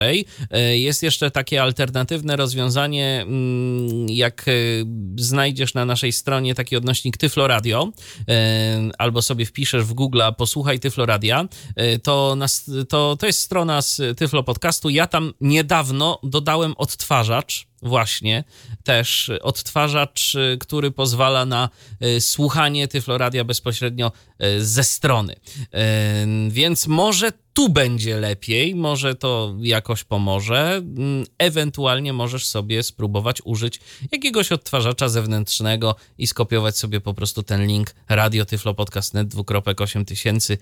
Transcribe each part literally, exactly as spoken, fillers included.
Jest jeszcze takie alternatywne rozwiązanie, jak znajdziesz na naszej stronie taki odnośnik Tyflo Radio, albo sobie wpiszesz w Google posłuchaj Tyflo Radia, to, nas, to, to jest strona z Tyflo Podcastu. Ja tam niedawno dodałem odtwarzacz, właśnie też odtwarzacz, który pozwala na słuchanie Tyflo Radia bezpośrednio ze strony. Więc może tu będzie lepiej, może to jakoś pomoże. Ewentualnie możesz sobie spróbować użyć jakiegoś odtwarzacza zewnętrznego i skopiować sobie po prostu ten link radio tyflo podcast kropka net dwukropek osiem tysięcy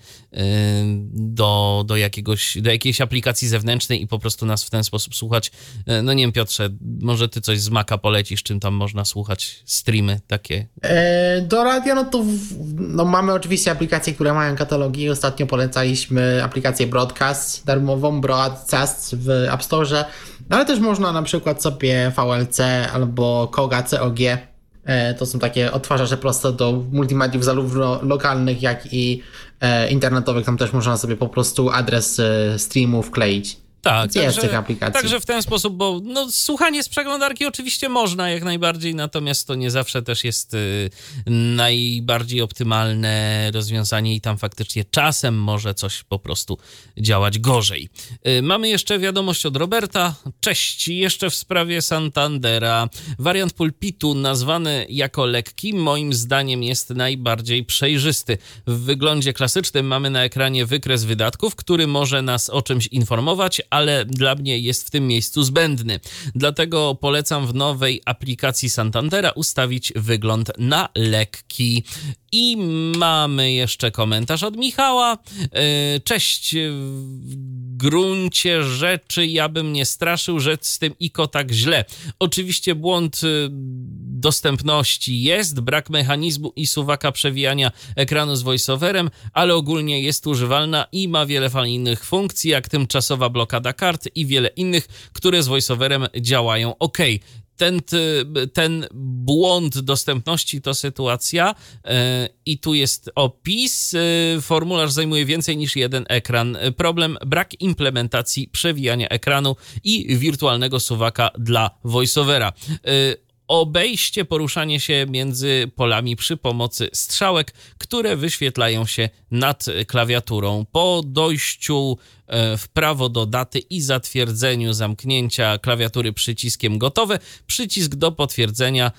do, do, jakiegoś, do jakiejś aplikacji zewnętrznej i po prostu nas w ten sposób słuchać. No nie wiem, Piotrze, może ty coś z Maca polecisz, czym tam można słuchać streamy takie? E, do radia, no to w, no mamy oczywiście aplikacje, które mają katalogi. Ostatnio polecaliśmy aplikację Broadcast, darmową Broadcast w App Store, ale też można na przykład sobie V L C albo Koga C O G. E, to są takie odtwarzacze proste do multimediów zarówno lokalnych, jak i e, internetowych. Tam też można sobie po prostu adres e, streamu wkleić. Tak, jest tych także, aplikacji. Także w ten sposób, bo no, słuchanie z przeglądarki oczywiście można jak najbardziej, natomiast to nie zawsze też jest y, najbardziej optymalne rozwiązanie i tam faktycznie czasem może coś po prostu działać gorzej. Y, mamy jeszcze wiadomość od Roberta. Cześć, jeszcze w sprawie Santandera. Wariant pulpitu nazwany jako lekki moim zdaniem jest najbardziej przejrzysty. W wyglądzie klasycznym mamy na ekranie wykres wydatków, który może nas o czymś informować, ale dla mnie jest w tym miejscu zbędny. Dlatego polecam w nowej aplikacji Santandera ustawić wygląd na lekki. I mamy jeszcze komentarz od Michała. Cześć, w gruncie rzeczy ja bym nie straszył, że z tym I K O tak źle. Oczywiście błąd dostępności jest, brak mechanizmu i suwaka przewijania ekranu z voiceoverem, ale ogólnie jest używalna i ma wiele fajnych funkcji, jak tymczasowa blokada kart i wiele innych, które z voiceoverem działają ok. Ten, ten błąd dostępności to sytuacja yy, i tu jest opis. Yy, formularz zajmuje więcej niż jeden ekran. Problem, brak implementacji przewijania ekranu i wirtualnego suwaka dla voiceovera. Yy, obejście, poruszanie się między polami przy pomocy strzałek, które wyświetlają się nad klawiaturą. Po dojściu w prawo do daty i zatwierdzeniu zamknięcia klawiatury przyciskiem gotowe, przycisk do potwierdzenia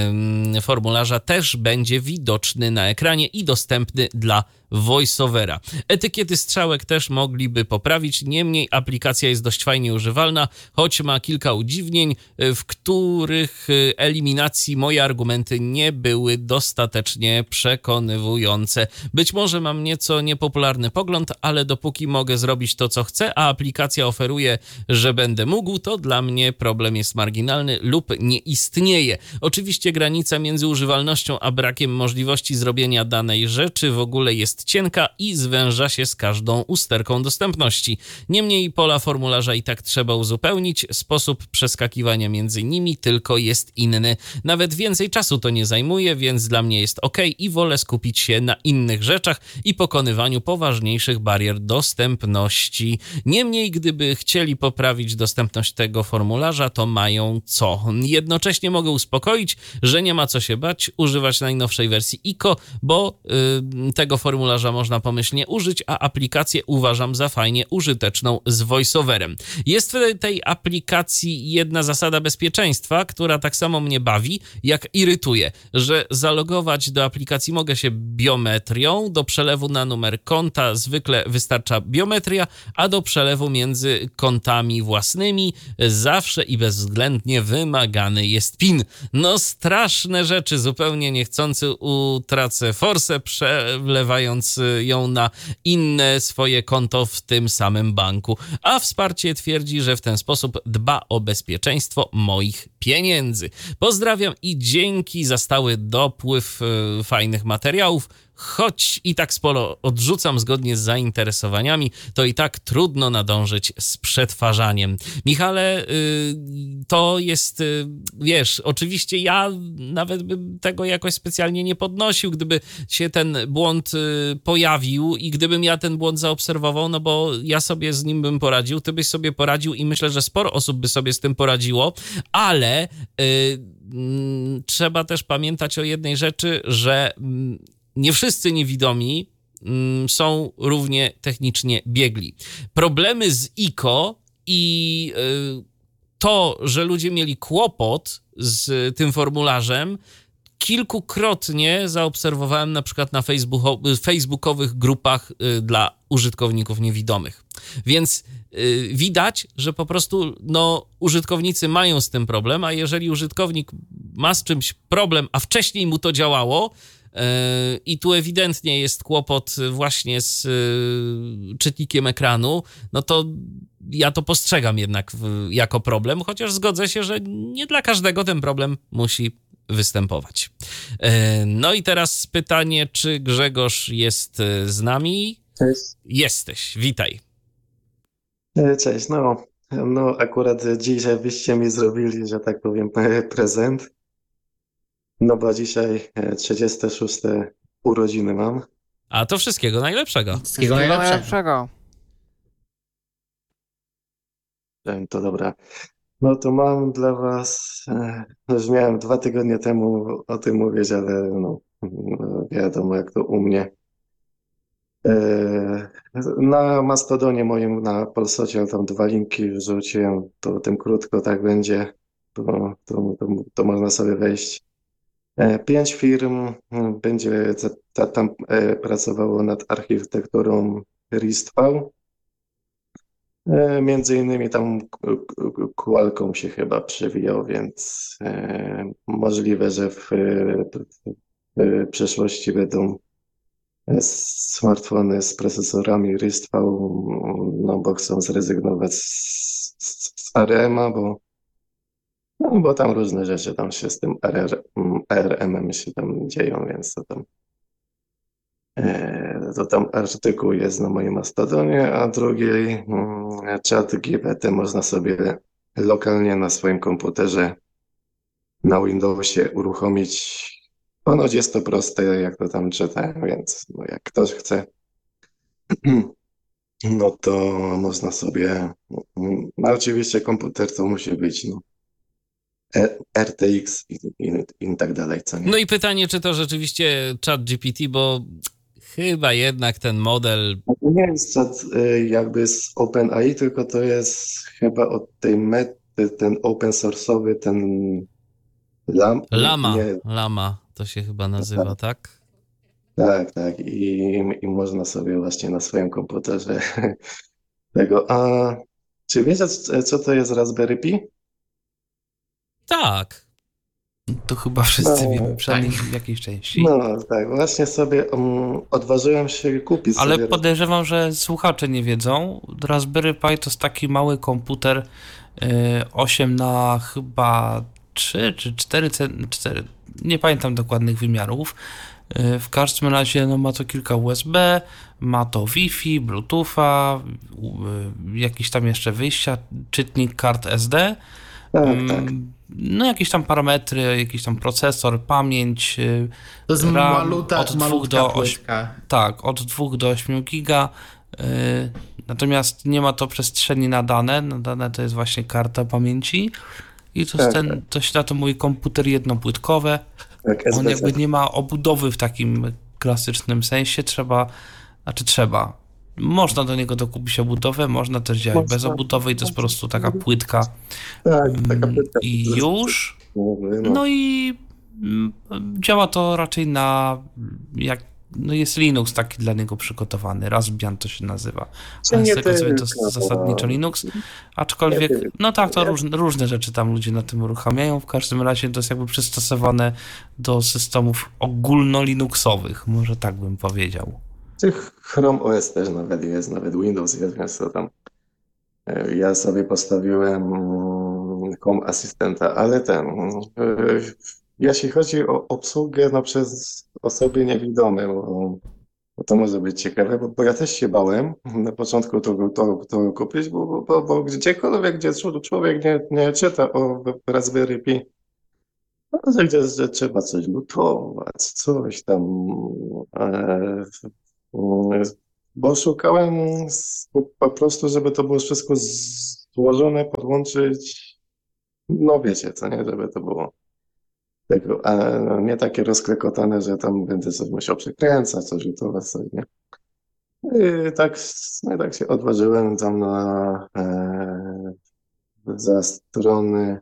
yy, formularza też będzie widoczny na ekranie i dostępny dla voiceovera. Etykiety strzałek też mogliby poprawić, niemniej aplikacja jest dość fajnie używalna, choć ma kilka udziwnień, w których eliminacji moje argumenty nie były dostatecznie przekonywujące. Być może mam nieco niepopularny pogląd, ale dopóki mogę zrobić to, co chcę, a aplikacja oferuje, że będę mógł, to dla mnie problem jest marginalny lub nie istnieje. Oczywiście granica między używalnością a brakiem możliwości zrobienia danej rzeczy w ogóle jest cienka i zwęża się z każdą usterką dostępności. Niemniej pola formularza i tak trzeba uzupełnić, sposób przeskakiwania między nimi tylko jest inny. Nawet więcej czasu to nie zajmuje, więc dla mnie jest ok i wolę skupić się na innych rzeczach i pokonywaniu poważniejszych barier dostępności. Niemniej, gdyby chcieli poprawić dostępność tego formularza, to mają co. Jednocześnie mogę uspokoić, że nie ma co się bać, używać najnowszej wersji I K O, bo yy, tego formularza można pomyślnie użyć, a aplikację uważam za fajnie użyteczną z voiceoverem. Jest w tej aplikacji jedna zasada bezpieczeństwa, która tak samo mnie bawi, jak irytuje, że zalogować do aplikacji mogę się biometrią, do przelewu na numer konta zwykle wystarcza biometria, a do przelewu między kontami własnymi zawsze i bezwzględnie wymagany jest PIN. No straszne rzeczy, zupełnie niechcący utracę forsę, przelewając ją na inne swoje konto w tym samym banku. A wsparcie twierdzi, że w ten sposób dba o bezpieczeństwo moich pieniędzy. Pozdrawiam i dzięki za stały dopływ fajnych materiałów. choć i tak sporo odrzucam zgodnie z zainteresowaniami, to i tak trudno nadążyć z przetwarzaniem. Michale, to jest, wiesz, oczywiście ja nawet bym tego jakoś specjalnie nie podnosił, gdyby się ten błąd pojawił i gdybym ja ten błąd zaobserwował, no bo ja sobie z nim bym poradził, ty byś sobie poradził i myślę, że sporo osób by sobie z tym poradziło, ale trzeba też pamiętać o jednej rzeczy, że nie wszyscy niewidomi są równie technicznie biegli. Problemy z I K O i to, że ludzie mieli kłopot z tym formularzem, kilkukrotnie zaobserwowałem na przykład na facebookowych grupach dla użytkowników niewidomych. Więc widać, że po prostu no, użytkownicy mają z tym problem, a jeżeli użytkownik ma z czymś problem, a wcześniej mu to działało, i tu ewidentnie jest kłopot właśnie z czytnikiem ekranu, no to ja to postrzegam jednak jako problem, chociaż zgodzę się, że nie dla każdego ten problem musi występować. No i teraz pytanie, czy Grzegorz jest z nami? Cześć. Jesteś, witaj. Cześć, no, no akurat dzisiaj byście mi zrobili, że tak powiem, prezent. No bo dzisiaj trzydzieste szóste urodziny mam. A to wszystkiego najlepszego. Wszystkiego najlepszego. najlepszego. To dobra. No to mam dla was, e, już miałem dwa tygodnie temu o tym mówić, ale no, no wiadomo jak to u mnie. E, na Mastodonie moim, na Polsocie, tam dwa linki wrzuciłem, to tym krótko tak będzie, to, to, to, to można sobie wejść. E, Pięć firm m, będzie ta, ta, tam e, pracowało nad architekturą RISC-V. E, Między innymi tam k- k- Qualcomm się chyba przewijał, więc e, możliwe, że w, w, w przyszłości będą e, smartfony z procesorami RISC-V, no bo chcą zrezygnować z, z, z A R M-a, bo, no, bo tam różne rzeczy tam się z tym A R M-em się tam dzieją, więc to tam E, To tam artykuł jest na moim Mastodonie, a drugi mm, czat G P T można sobie lokalnie na swoim komputerze na Windowsie uruchomić. Ponoć jest to proste, jak to tam czytałem, więc no, jak ktoś chce, no to można sobie, mm, no oczywiście komputer to musi być no, E- R T X i, i, i tak dalej, co nie? No i pytanie, czy to rzeczywiście ChatGPT, bo chyba jednak ten model... To nie jest czat y, jakby z OpenAI, tylko to jest chyba od tej mety, ten open source'owy, ten lam, Lama, nie, Lama to się chyba nazywa, tak? tak, tak. I, I można sobie właśnie na swoim komputerze tego. A czy wiecie, co to jest Raspberry Pi? Tak. To chyba wszyscy No, wiemy, przynajmniej tak. w jakiejś części. No tak, właśnie sobie um, odważyłem się kupić Ale sobie. podejrzewam, że słuchacze nie wiedzą. Raspberry Pi to jest taki mały komputer y, osiem na chyba trzy czy cztery, cztery, nie pamiętam dokładnych wymiarów. Y, w każdym razie no, ma to kilka U S B, ma to Wi-Fi, Bluetootha, y, jakieś tam jeszcze wyjścia, czytnik kart S D. Tak, Mm, tak. No jakieś tam parametry, jakiś tam procesor, pamięć, y, To jest RAM maluta, od dwóch malutka do ośmiu. płytka. Tak, od dwóch do ośmiu giga. y, Natomiast nie ma to przestrzeni na dane. Na dane to jest właśnie karta pamięci. I to jest Tak, ten, to się na to mówi komputer jednopłytkowy. Tak, On S B C. jakby nie ma obudowy w takim klasycznym sensie. Trzeba, znaczy trzeba. Można do niego dokupić obudowę, można też działać Można. bez obudowy i to jest po prostu taka płytka Tak, taka mm, płytka. i już. No, No i mm, działa to raczej na, jak, no jest Linux taki dla niego przygotowany, Raspbian to się nazywa, ale z nie tego sobie to tylko, jest zasadniczo no. Linux, aczkolwiek, Nie tylko. no tak, to różne, różne rzeczy tam ludzie na tym uruchamiają, w każdym razie to jest jakby przystosowane do systemów ogólno-linuxowych, może tak bym powiedział. Czy Chrome O S też nawet jest, nawet Windows jest, więc to tam. e, Ja sobie postawiłem mm, Home Assistanta, ale ten. e, Jeśli chodzi o obsługę no przez osobie niewidomej, bo, bo to może być ciekawe, bo, bo ja też się bałem na początku to, to, to kupić, bo, bo, bo gdziekolwiek, gdzie człowiek nie, nie czyta o Raspberry Pi, no, że gdzie że trzeba coś lutować, coś tam, e, e, bo szukałem z, po, po prostu, żeby to było wszystko złożone, podłączyć, no wiecie, co nie, żeby to było tego, a nie takie rozklekotane, że tam będę coś musiał przekręcać, coś lutować, coś, nie. I tak, no i tak się odważyłem tam na e, za strony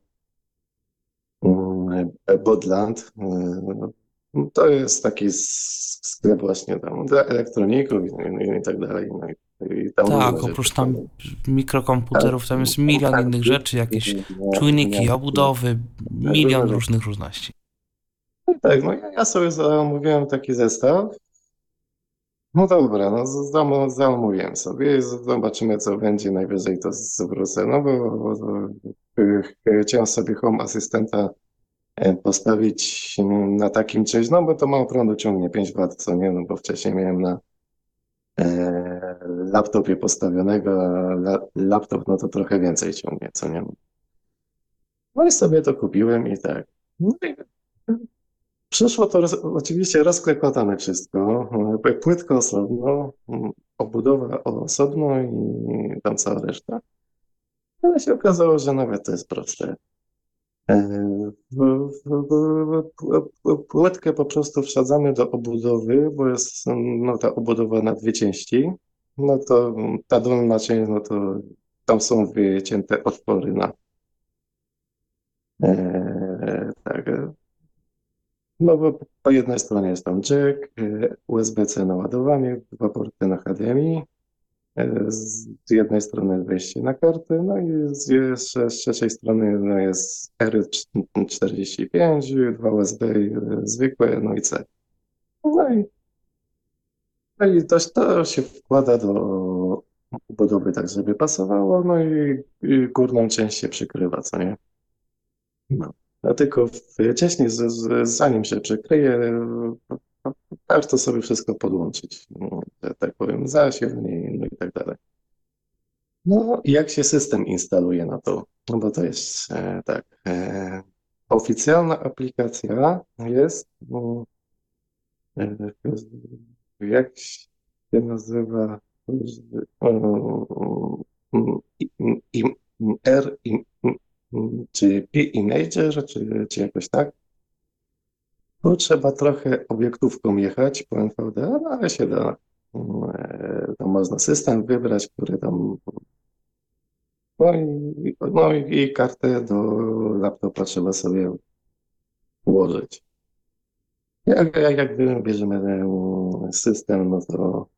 mm, Bodland. E, to jest taki s- sklep właśnie tam dla elektroników i, i, i tak dalej. No i, i tam Tak, różne oprócz rzeczy. tam mikrokomputerów, tam jest milion innych rzeczy, jakieś czujniki, obudowy, milion różnych różności. Tak, no ja, ja sobie zamówiłem taki zestaw. No dobra, no z- zam- zamówiłem sobie i z- zobaczymy, co będzie. Najwyżej to zwrócę. No bo, bo, bo ch- chciałem sobie Home Assistanta e, postawić mm, na takim czymś, no bo to mało prądu ciągnie, pięć watów, co nie, no bo wcześniej miałem na e, laptopie postawionego, a la, laptop no to trochę więcej ciągnie, co nie. No i sobie to kupiłem i tak. No i przyszło to roz, oczywiście rozklekotane wszystko, e, płytko osobno, mm, obudowa osobno i tam cała reszta. Ale się okazało, że nawet to jest proste. E, w- w- w- w- Płytkę po prostu wsadzamy do obudowy, bo jest no, ta obudowa na dwie części. No to ta dolna część, no to tam są wycięte otwory na e, tak. e, No bo po jednej stronie jest tam jack, e, U S B-C na ładowanie, dwa porty na H D M I. E, Z jednej strony wejście na kartę, no i z, jeszcze z trzeciej strony no jest R czterdzieści pięć, dwa U S B e, zwykłe, no i C. No i, no i to, to się wkłada do budowy tak, żeby pasowało, no i, i górną część się przykrywa, co nie? No. A tylko wcześniej, z, z, zanim się przykryje, warto sobie wszystko podłączyć, no, że tak powiem, zasilanie, no i tak dalej. No, i jak się system instaluje na to? No bo to jest e, tak. E, oficjalna aplikacja jest, no, e, jak się nazywa? Mm, i- i- R, i- mm, czy P-Imager, czy, czy jakoś tak? Tu trzeba trochę obiektówką jechać po N V D A, no ale się da. Mm, e, Tam można system wybrać, który tam. No i, no i, i kartę do laptopa trzeba sobie włożyć. Jak, jak, jak bierzemy ten system, no to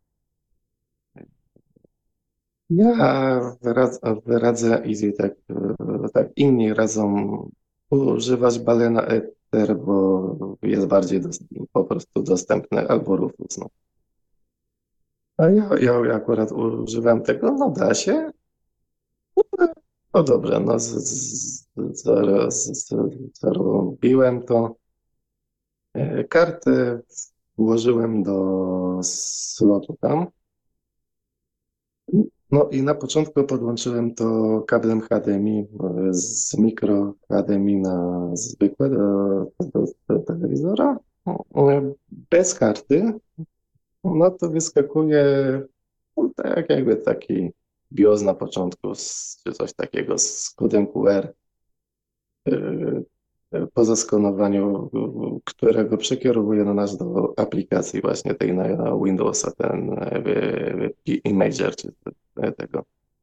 ja wyradz, wyradzę Easy, tak, e, tak inni radzą używać Balena Ether, bo jest bardziej dos- po prostu dostępny, albo Rufus. No. A ja, ja akurat używam tego, no da się. No dobra, no z, z, zaraz z- zarobiłem to. E, Kartę włożyłem do slotu tam. No i na początku podłączyłem to kablem H D M I e, z mikro H D M I na zwykłe do, do, do telewizora. E, Bez karty, no to wyskakuje no, tak jakby taki BIOS na początku, z, czy coś takiego z kodem Q R. e, Po zaskanowaniu, e, którego przekierowuje na nas do aplikacji właśnie tej na Windowsa, ten e, e, Imager, czy te- tego.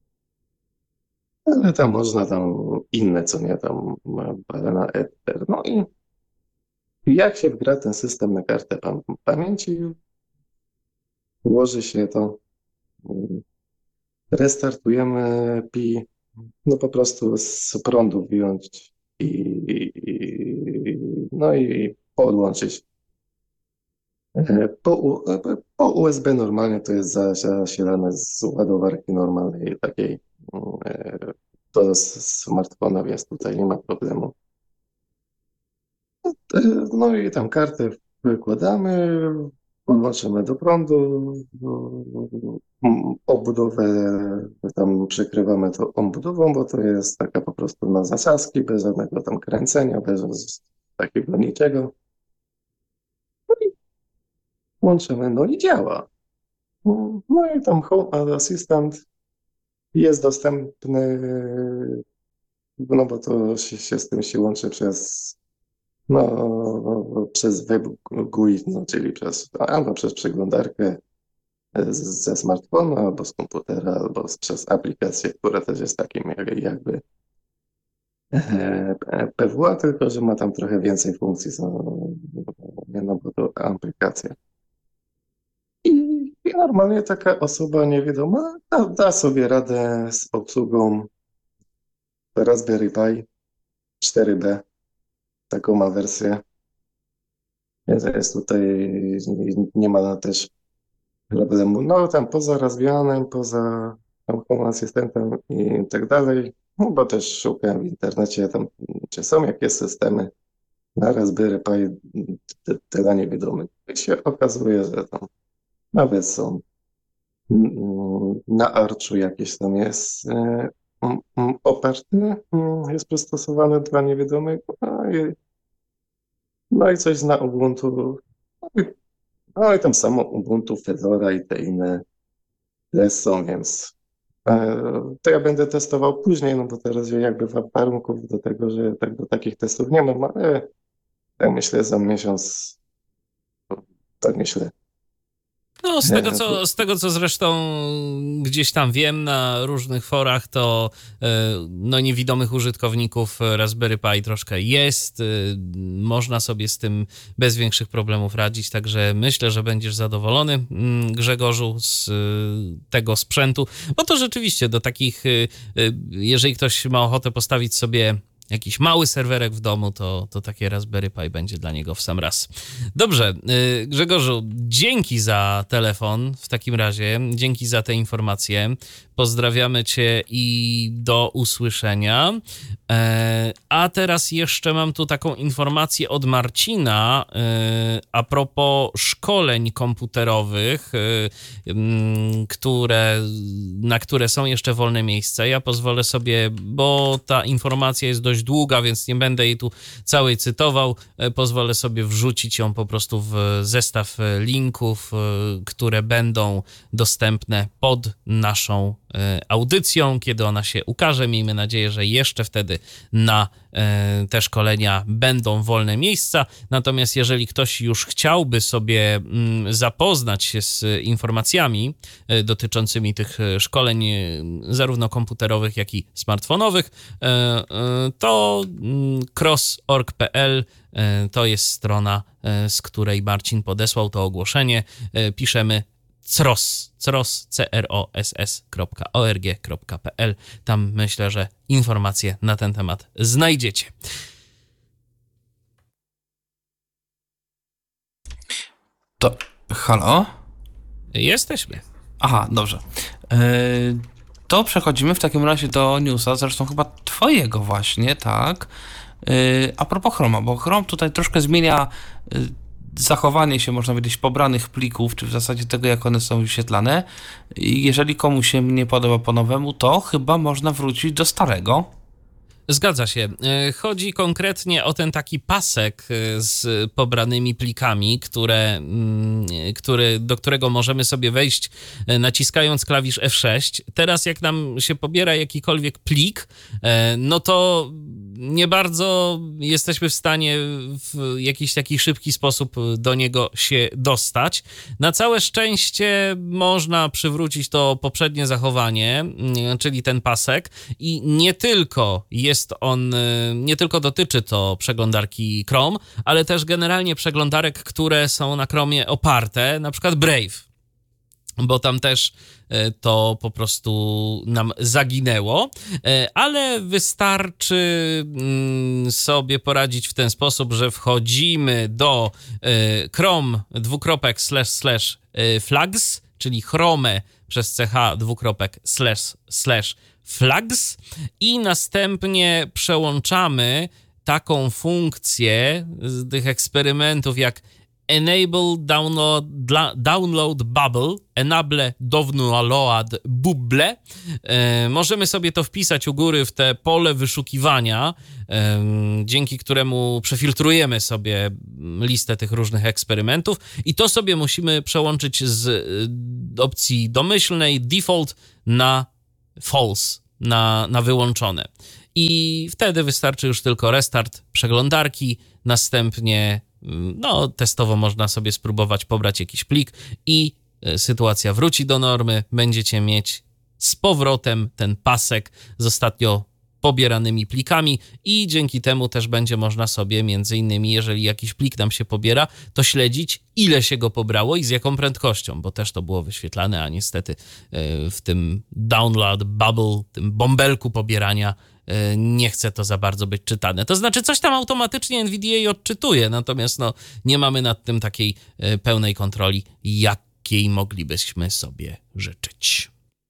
Ale tam można tam inne, co nie, tam ma Balena Ether. No i jak się wgra ten system na kartę pam pamięci, ułoży się to, mm, restartujemy Pi, no po prostu z prądu wyjąć i, i no i podłączyć. E, Po, U- e, po U S B normalnie to jest za- zasilane z ładowarki normalnej takiej mm, e, do s- smartfona, więc tutaj nie ma problemu. E, No i tam kartę wykładamy, podłączymy do prądu, obudowę tam przykrywamy to obudową, bo to jest taka po prostu na zasadzki, bez żadnego tam kręcenia, bez takiego niczego. No i łączymy, no i działa. No i tam Home Assistant jest dostępny, no bo to się, się z tym się łączy przez no, przez web G U I, no, czyli przez, albo przez przeglądarkę z, ze smartfona, albo z komputera, albo z, przez aplikację, która też jest takim jak, jakby e, P W A, tylko że ma tam trochę więcej funkcji, no, no bo to aplikacja. I, I normalnie taka osoba niewidoma da, da sobie radę z obsługą Raspberry Pi cztery B. Taką ma wersję. Jest, jest tutaj, nie, nie ma też problemu. No tam poza rozwijanym, poza tam Home Assistantem i tak dalej, no bo też szukałem w internecie tam, czy są jakieś systemy na Raspberry Pi dla niewidomych. I się okazuje, że tam nawet są na Archu jakieś tam jest oferty, jest przystosowane dla niewidomych. No i, no i coś na Ubuntu. No i, no i tam samo Ubuntu, Fedora i te inne też są, więc e, to ja będę testował później, no bo teraz jakby warunków do tego, że tak do takich testów nie mam, ale tak myślę za miesiąc, tak myślę. No, z tego, co, z tego, co zresztą gdzieś tam wiem na różnych forach, to no, niewidomych użytkowników Raspberry Pi troszkę jest. Można sobie z tym bez większych problemów radzić, także myślę, że będziesz zadowolony, Grzegorzu, z tego sprzętu, bo to rzeczywiście do takich, jeżeli ktoś ma ochotę postawić sobie jakiś mały serwerek w domu, to, to takie Raspberry Pi będzie dla niego w sam raz. Dobrze, Grzegorzu, dzięki za telefon w takim razie, dzięki za te informacje. Pozdrawiamy cię i do usłyszenia. A teraz jeszcze mam tu taką informację od Marcina a propos szkoleń komputerowych, które, na które są jeszcze wolne miejsca. Ja pozwolę sobie, bo ta informacja jest dość długa, więc nie będę jej tu całej cytował. Pozwolę sobie wrzucić ją po prostu w zestaw linków, które będą dostępne pod naszą audycją, kiedy ona się ukaże. Miejmy nadzieję, że jeszcze wtedy na te szkolenia będą wolne miejsca. Natomiast jeżeli ktoś już chciałby sobie zapoznać się z informacjami dotyczącymi tych szkoleń, zarówno komputerowych, jak i smartfonowych, to cross kropka org kropka p l to jest strona, z której Marcin podesłał to ogłoszenie. Piszemy CROSS, CROSS, C R O S S kropka org kropka p l. Tam myślę, że informacje na ten temat znajdziecie. To halo? Jesteśmy. Aha, dobrze. Yy, to przechodzimy w takim razie do newsa, zresztą chyba twojego właśnie, tak? Yy, a propos Chroma, bo Chrome tutaj troszkę zmienia yy, zachowanie się, można powiedzieć, pobranych plików, czy w zasadzie tego, jak one są wyświetlane. I jeżeli komuś się nie podoba po nowemu, to chyba można wrócić do starego. Zgadza się. Chodzi konkretnie o ten taki pasek z pobranymi plikami, które, który, do którego możemy sobie wejść naciskając klawisz F sześć. Teraz jak nam się pobiera jakikolwiek plik, no to nie bardzo jesteśmy w stanie w jakiś taki szybki sposób do niego się dostać. Na całe szczęście można przywrócić to poprzednie zachowanie, czyli ten pasek, i nie tylko jest on, nie tylko dotyczy to przeglądarki Chrome, ale też generalnie przeglądarek, które są na Chromie oparte, na przykład Brave, bo tam też to po prostu nam zaginęło, ale wystarczy sobie poradzić w ten sposób, że wchodzimy do Chrome dwukropek slash slash flags, czyli Chrome przez ch dwukropek slash slash flags, i następnie przełączamy taką funkcję z tych eksperymentów jak Enable download, download bubble, enable download bubble. E, możemy sobie to wpisać u góry w te pole wyszukiwania, e, dzięki któremu przefiltrujemy sobie listę tych różnych eksperymentów i to sobie musimy przełączyć z e, opcji domyślnej default na false, na, na wyłączone. I wtedy wystarczy już tylko restart przeglądarki, następnie no, testowo można sobie spróbować pobrać jakiś plik i sytuacja wróci do normy. Będziecie mieć z powrotem ten pasek z ostatnio pobieranymi plikami i dzięki temu też będzie można sobie między innymi, jeżeli jakiś plik nam się pobiera, to śledzić, ile się go pobrało i z jaką prędkością, bo też to było wyświetlane, a niestety w tym download bubble, tym bąbelku pobierania nie chce to za bardzo być czytane. To znaczy coś tam automatycznie N V D A odczytuje, natomiast no, nie mamy nad tym takiej pełnej kontroli, jakiej moglibyśmy sobie życzyć.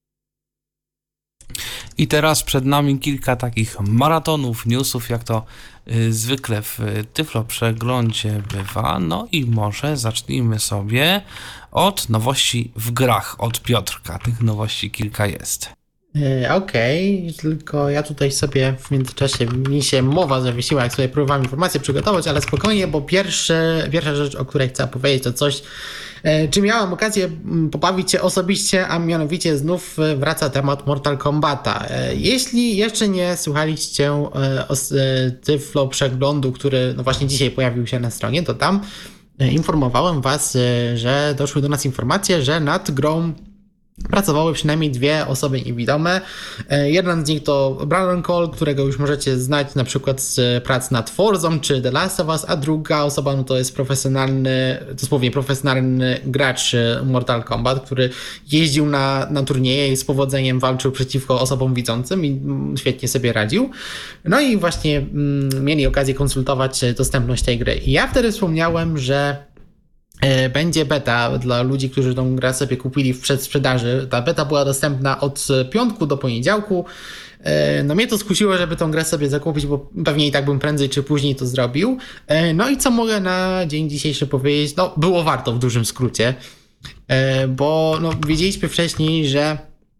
I teraz przed nami kilka takich maratonów, newsów, jak to y, zwykle w Tyflo Przeglądzie bywa. No i może zacznijmy sobie od nowości w grach, od Piotrka. Tych nowości kilka jest. Okej, okay, tylko ja tutaj sobie w międzyczasie mi się mowa zawiesiła, jak sobie próbowałem informacje przygotować, ale spokojnie, bo pierwszy, pierwsza rzecz, o której chcę powiedzieć, to coś, czy miałem okazję pobawić się osobiście, a mianowicie znów wraca temat Mortal Kombata. Jeśli jeszcze nie słuchaliście Tyflo Przeglądu, który no właśnie dzisiaj pojawił się na stronie, to tam informowałem was, że doszły do nas informacje, że nad grą pracowały przynajmniej dwie osoby niewidome. Jeden z nich to Brandon Cole, którego już możecie znać na przykład z prac nad Forzą czy The Last of Us, a druga osoba no to jest profesjonalny, dosłownie profesjonalny gracz Mortal Kombat, który jeździł na, na turnieje i z powodzeniem walczył przeciwko osobom widzącym i świetnie sobie radził. No i właśnie mm, mieli okazję konsultować dostępność tej gry. I ja wtedy wspomniałem, że będzie beta dla ludzi, którzy tą grę sobie kupili w przedsprzedaży. Ta beta była dostępna od piątku do poniedziałku. No mnie to skusiło, żeby tą grę sobie zakupić, bo pewnie i tak bym prędzej czy później to zrobił. No i co mogę na dzień dzisiejszy powiedzieć? No było warto w dużym skrócie, bo no, wiedzieliśmy wcześniej, że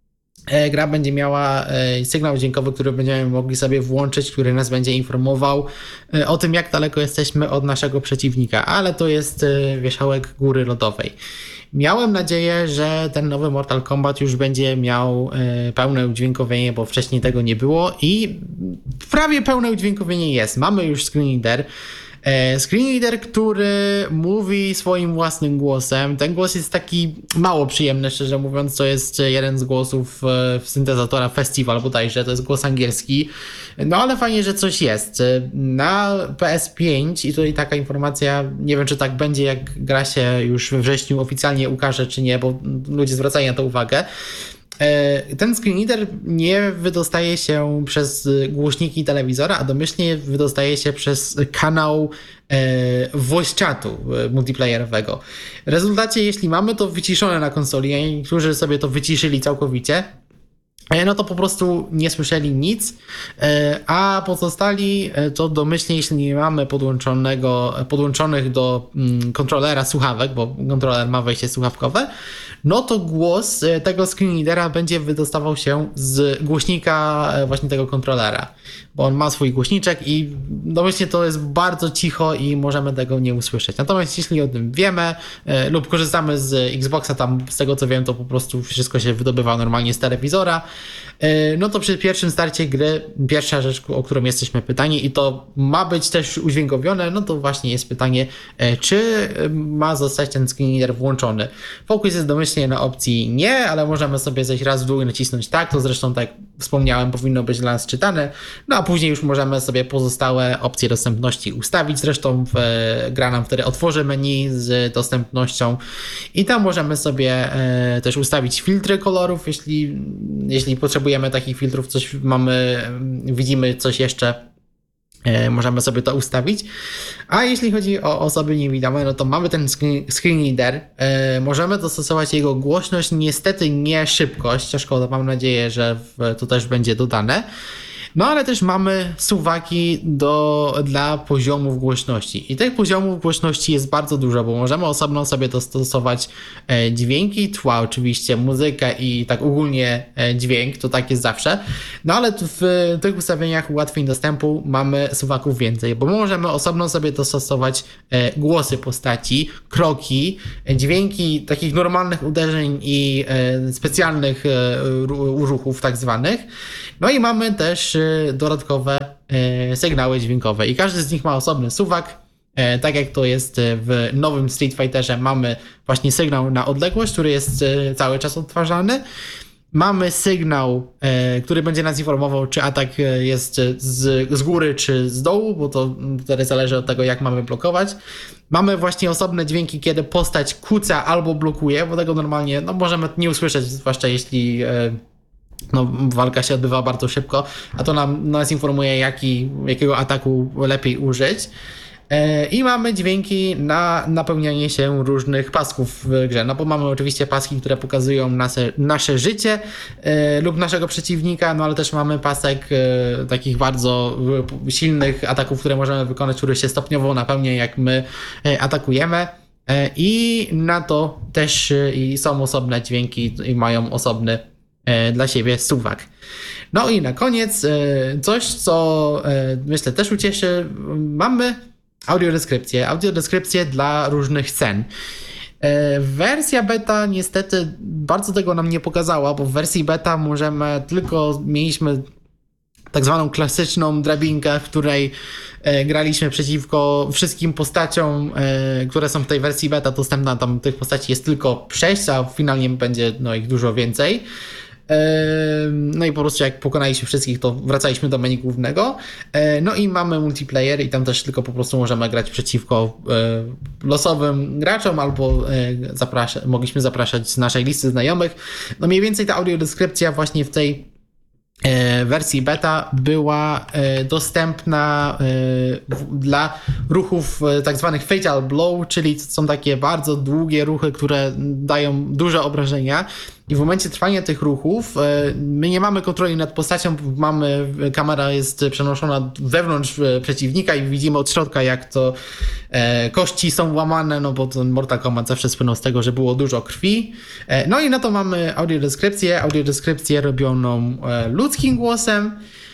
gra będzie miała sygnał dźwiękowy, który będziemy mogli sobie włączyć, który nas będzie informował o tym, jak daleko jesteśmy od naszego przeciwnika, ale to jest wierzchołek góry lodowej. Miałem nadzieję, że ten nowy Mortal Kombat już będzie miał pełne udźwiękowienie, bo wcześniej tego nie było i prawie pełne udźwiękowienie jest. Mamy już screen reader. Screen reader, który mówi swoim własnym głosem. Ten głos jest taki mało przyjemny, szczerze mówiąc. To jest jeden z głosów syntezatora Festival bodajże. To jest głos angielski. No ale fajnie, że coś jest. Na P S pięć i tutaj taka informacja, nie wiem czy tak będzie, jak gra się już we wrześniu oficjalnie ukaże, czy nie, bo ludzie zwracają na to uwagę. Ten screen reader nie wydostaje się przez głośniki telewizora, a domyślnie wydostaje się przez kanał voice chatu multiplayerowego. W rezultacie, jeśli mamy to wyciszone na konsoli, a niektórzy sobie to wyciszyli całkowicie, no to po prostu nie słyszeli nic, a pozostali to domyślnie, jeśli nie mamy podłączonego, podłączonych do kontrolera słuchawek, bo kontroler ma wejście słuchawkowe, no to głos tego screen readera będzie wydostawał się z głośnika właśnie tego kontrolera, bo on ma swój głośniczek i domyślnie to jest bardzo cicho i możemy tego nie usłyszeć. Natomiast jeśli o tym wiemy lub korzystamy z Xboxa, tam z tego co wiem, to po prostu wszystko się wydobywa normalnie z telewizora, no to przy pierwszym starcie gry pierwsza rzecz, o którą jesteśmy pytani i to ma być też udźwiękowione, no to właśnie jest pytanie, czy ma zostać ten screen reader włączony. Fokus jest domyślnie na opcji nie, ale możemy sobie zejść raz w dół i nacisnąć tak, to zresztą tak jak wspomniałem powinno być dla nas czytane, no a później już możemy sobie pozostałe opcje dostępności ustawić, zresztą w, gra nam wtedy otworzy menu z dostępnością i tam możemy sobie e, też ustawić filtry kolorów, jeśli, jeśli potrzebujemy takich filtrów, coś mamy, widzimy coś jeszcze, e, możemy sobie to ustawić. A jeśli chodzi o osoby niewidome, no to mamy ten screen, screen reader, e, możemy dostosować jego głośność, niestety nie szybkość, a szkoda, mam nadzieję, że w, to też będzie dodane. No ale też mamy suwaki do, dla poziomów głośności. I tych poziomów głośności jest bardzo dużo, bo możemy osobno sobie dostosować dźwięki, tła oczywiście, muzykę i tak ogólnie dźwięk, to tak jest zawsze. No ale w tych ustawieniach ułatwień dostępu mamy suwaków więcej, bo możemy osobno sobie dostosować głosy postaci, kroki, dźwięki takich normalnych uderzeń i specjalnych ruchów tak zwanych. No i mamy też dodatkowe sygnały dźwiękowe i każdy z nich ma osobny suwak. Tak jak to jest w nowym Street Fighterze, mamy właśnie sygnał na odległość, który jest cały czas odtwarzany. Mamy sygnał, który będzie nas informował, czy atak jest z, z góry, czy z dołu, bo to wtedy zależy od tego, jak mamy blokować. Mamy właśnie osobne dźwięki, kiedy postać kuca albo blokuje, bo tego normalnie no, możemy nie usłyszeć, zwłaszcza jeśli no, walka się odbywa bardzo szybko, a to nam, nas informuje, jaki, jakiego ataku lepiej użyć. I mamy dźwięki na napełnianie się różnych pasków w grze, no bo mamy oczywiście paski, które pokazują nasze, nasze życie e, lub naszego przeciwnika, no ale też mamy pasek e, takich bardzo silnych ataków, które możemy wykonać, który się stopniowo napełnia, jak my e, atakujemy. E, I na to też e, i są osobne dźwięki i mają osobny e, dla siebie suwak. No i na koniec e, coś, co e, myślę też ucieszy, mamy audiodeskrypcję, audiodeskrypcję dla różnych scen. E, wersja beta niestety bardzo tego nam nie pokazała, bo w wersji beta możemy tylko, mieliśmy tak zwaną klasyczną drabinkę, w której e, graliśmy przeciwko wszystkim postaciom, e, które są w tej wersji beta dostępna. Tam tych postaci jest tylko sześć, a finalnie będzie no, ich dużo więcej. No i po prostu jak pokonaliśmy wszystkich, to wracaliśmy do menu głównego. No i mamy multiplayer i tam też tylko po prostu możemy grać przeciwko losowym graczom albo zaprasza, mogliśmy zapraszać z naszej listy znajomych. No mniej więcej ta audiodeskrypcja właśnie w tej wersji beta była dostępna dla ruchów tak zwanych fatal blow, czyli to są takie bardzo długie ruchy, które dają duże obrażenia. I w momencie trwania tych ruchów my nie mamy kontroli nad postacią, mamy, kamera jest przenoszona wewnątrz przeciwnika i widzimy od środka, jak to e, kości są łamane, no bo ten Mortal Kombat zawsze słynął z tego, że było dużo krwi. E, no i na to mamy audiodeskrypcję, audiodeskrypcję robioną e, ludzkim głosem.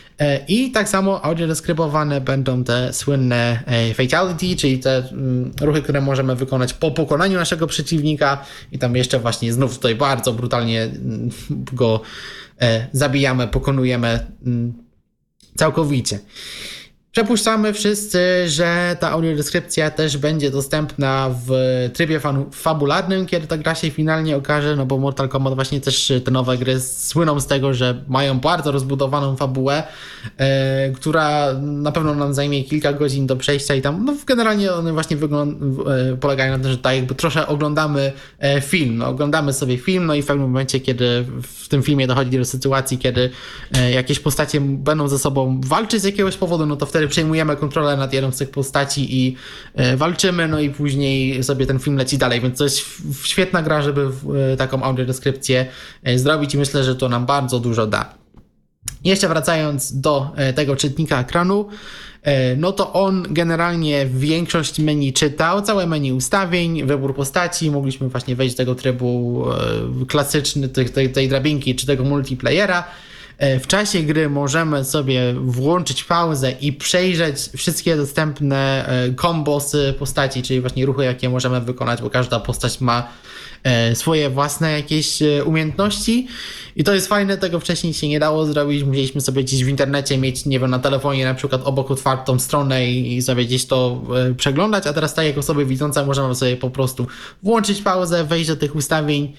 I tak samo audiodeskrybowane będą te słynne fatality, czyli te mm, ruchy, które możemy wykonać po pokonaniu naszego przeciwnika i tam jeszcze właśnie znów tutaj bardzo brutalnie mm, go e, zabijamy, pokonujemy mm, całkowicie. Przepuszczamy wszyscy, że ta audiodeskrypcja też będzie dostępna w trybie fabularnym, kiedy ta gra się finalnie okaże, no bo Mortal Kombat właśnie też te nowe gry słyną z tego, że mają bardzo rozbudowaną fabułę, e, która na pewno nam zajmie kilka godzin do przejścia i tam no generalnie one właśnie wygląd- e, polegają na tym, że tak jakby trochę oglądamy e, film, no, oglądamy sobie film, no i w pewnym momencie, kiedy w tym filmie dochodzi do sytuacji, kiedy e, jakieś postacie będą ze sobą walczyć z jakiegoś powodu, no to wtedy przejmujemy kontrolę nad jedną z tych postaci i e, walczymy, no i później sobie ten film leci dalej, więc to jest świetna gra, żeby e, taką audiodeskrypcję e, zrobić i myślę, że to nam bardzo dużo da. Jeszcze wracając do e, tego czytnika ekranu, e, no to on generalnie większość menu czytał, całe menu ustawień, wybór postaci, mogliśmy właśnie wejść do tego trybu e, klasyczny, tej, tej, tej drabinki czy tego multiplayera. W czasie gry możemy sobie włączyć pauzę i przejrzeć wszystkie dostępne kombosy postaci, czyli właśnie ruchy, jakie możemy wykonać, bo każda postać ma swoje własne jakieś umiejętności i to jest fajne, tego wcześniej się nie dało zrobić, musieliśmy sobie gdzieś w internecie mieć, nie wiem, na telefonie na przykład obok otwartą stronę i sobie gdzieś to przeglądać, a teraz tak jak osoby widzące możemy sobie po prostu włączyć pauzę, wejść do tych ustawień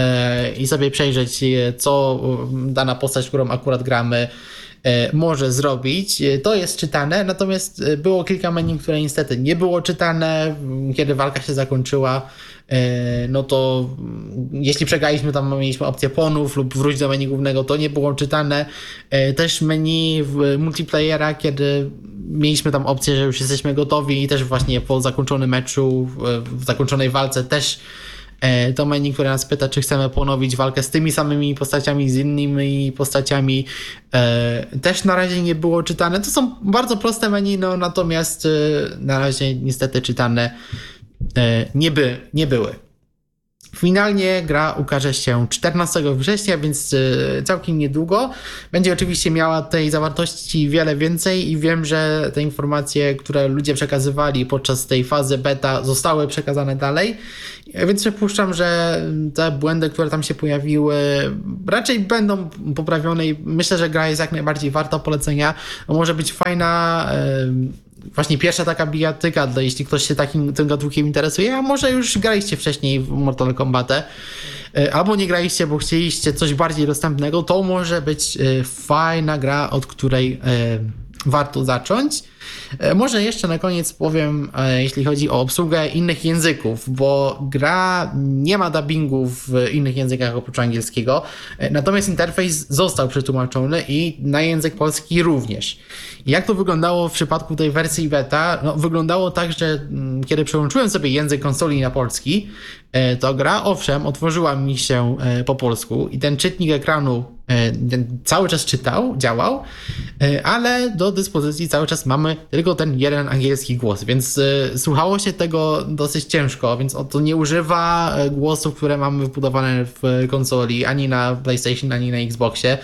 i sobie przejrzeć, co dana postać, którą akurat gramy, może zrobić. To jest czytane, natomiast było kilka menu, które niestety nie było czytane, kiedy walka się zakończyła. No to jeśli przegraliśmy, tam mieliśmy opcję ponów lub wróć do menu głównego, to nie było czytane. Też menu w multiplayera, kiedy mieliśmy tam opcję, że już jesteśmy gotowi i też właśnie po zakończonym meczu, w zakończonej walce też to menu, które nas pyta, czy chcemy ponowić walkę z tymi samymi postaciami, z innymi postaciami, też na razie nie było czytane. To są bardzo proste menu, no natomiast na razie niestety czytane nie, by, nie były. Finalnie gra ukaże się czternastego września, więc całkiem niedługo. Będzie oczywiście miała tej zawartości wiele więcej i wiem, że te informacje, które ludzie przekazywali podczas tej fazy beta, zostały przekazane dalej, więc przypuszczam, że te błędy, które tam się pojawiły, raczej będą poprawione i myślę, że gra jest jak najbardziej warta polecenia. Może być fajna, właśnie pierwsza taka bijatyka, dla jeśli ktoś się takim tym gatunkiem interesuje, a może już graliście wcześniej w Mortal Kombatę, albo nie graliście, bo chcieliście coś bardziej dostępnego, to może być fajna gra, od której warto zacząć. Może jeszcze na koniec powiem, jeśli chodzi o obsługę innych języków, bo gra nie ma dubbingu w innych językach oprócz angielskiego, natomiast interfejs został przetłumaczony i na język polski również. Jak to wyglądało w przypadku tej wersji beta? No, wyglądało tak, że kiedy przełączyłem sobie język konsoli na polski, to gra owszem otworzyła mi się po polsku i ten czytnik ekranu ten cały czas czytał, działał, ale do dyspozycji cały czas mamy tylko ten jeden angielski głos, więc słuchało się tego dosyć ciężko, więc to nie używa głosów, które mamy wbudowane w konsoli, ani na PlayStation, ani na Xboxie.